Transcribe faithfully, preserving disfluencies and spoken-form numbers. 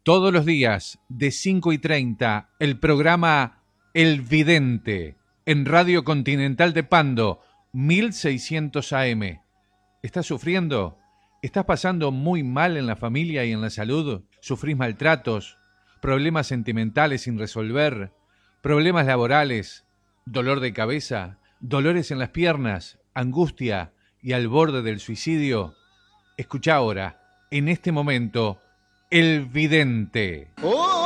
Todos los días de cinco y treinta, el programa El Vidente en Radio Continental de Pando, mil seiscientos A M. ¿Estás sufriendo? ¿Estás pasando muy mal en la familia y en la salud? ¿Sufrís maltratos? ¿Problemas sentimentales sin resolver? ¿Problemas laborales? ¿Dolor de cabeza? ¿Dolores en las piernas? ¿Angustia? ¿Y al borde del suicidio? Escucha ahora, en este momento, El Vidente. ¡Oh!